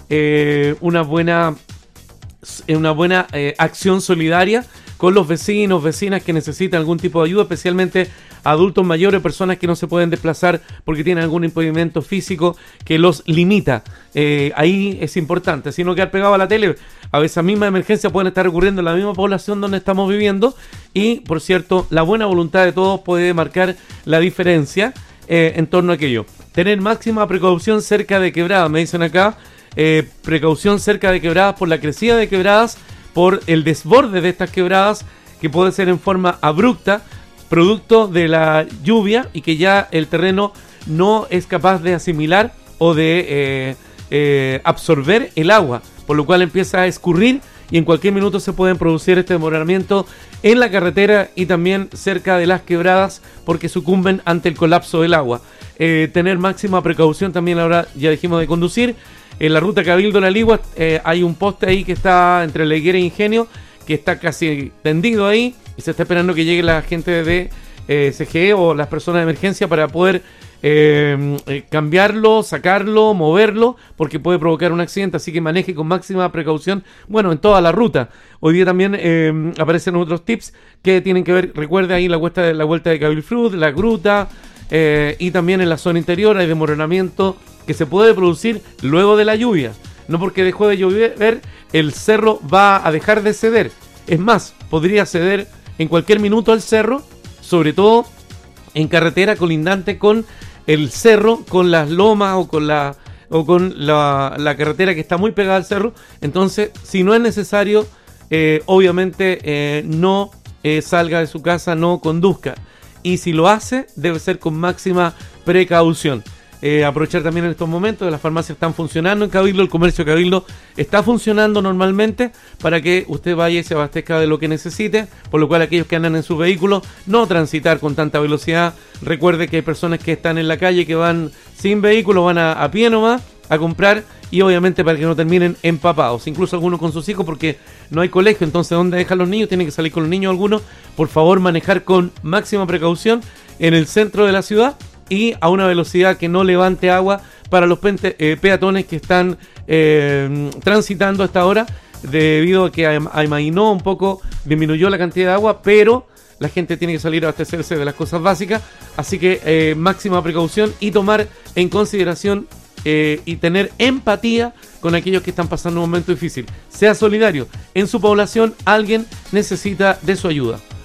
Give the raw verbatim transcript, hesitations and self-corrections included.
eh, una buena, una buena eh, acción solidaria con los vecinos, vecinas que necesitan algún tipo de ayuda, especialmente adultos mayores, personas que no se pueden desplazar porque tienen algún impedimento físico que los limita. Eh, ahí es importante, si no quedar pegado a la tele, a veces misma emergencia pueden estar ocurriendo en la misma población donde estamos viviendo y, por cierto, la buena voluntad de todos puede marcar la diferencia eh, en torno a aquello. Tener máxima precaución cerca de quebradas, me dicen acá, eh, precaución cerca de quebradas por la crecida de quebradas, por el desborde de estas quebradas, que puede ser en forma abrupta, producto de la lluvia y que ya el terreno no es capaz de asimilar o de eh, eh, absorber el agua, por lo cual empieza a escurrir y en cualquier minuto se pueden producir este desmoronamiento en la carretera y también cerca de las quebradas porque sucumben ante el colapso del agua. Eh, tener máxima precaución también ahora, ya dijimos, de conducir. En la ruta Cabildo-La Ligua eh, hay un poste ahí que está entre La Higuera e Ingenio, que está casi tendido ahí y se está esperando que llegue la gente de eh, C G E o las personas de emergencia para poder eh, eh, cambiarlo, sacarlo, moverlo, porque puede provocar un accidente, así que maneje con máxima precaución, bueno, en toda la ruta. Hoy día también eh, aparecen otros tips que tienen que ver, recuerde ahí la vuelta de, la vuelta de Cabilfrut, la gruta, eh, y también en la zona interior hay desmoronamiento que se puede producir luego de la lluvia. No porque dejó de llover, el cerro va a dejar de ceder. Es más, podría ceder en cualquier minuto al cerro, sobre todo en carretera colindante con el cerro, con las lomas o con la o con la, la carretera que está muy pegada al cerro. Entonces, si no es necesario, eh, obviamente eh, no eh, salga de su casa, no conduzca. Y si lo hace, debe ser con máxima precaución. Eh, aprovechar también en estos momentos, las farmacias están funcionando en Cabildo, el comercio de Cabildo está funcionando normalmente para que usted vaya y se abastezca de lo que necesite, por lo cual aquellos que andan en sus vehículos, no transitar con tanta velocidad. Recuerde que hay personas que están en la calle que van sin vehículo, van a, a pie nomás a comprar y obviamente para que no terminen empapados, incluso algunos con sus hijos porque no hay colegio, entonces ¿dónde dejan los niños? Tienen que salir con los niños algunos. Por favor, manejar con máxima precaución en el centro de la ciudad y a una velocidad que no levante agua para los pente, eh, peatones que están eh, transitando a esta hora, debido a que amainó un poco, disminuyó la cantidad de agua, pero la gente tiene que salir a abastecerse de las cosas básicas, así que eh, máxima precaución y tomar en consideración eh, y tener empatía con aquellos que están pasando un momento difícil. Sea solidario, en su población alguien necesita de su ayuda.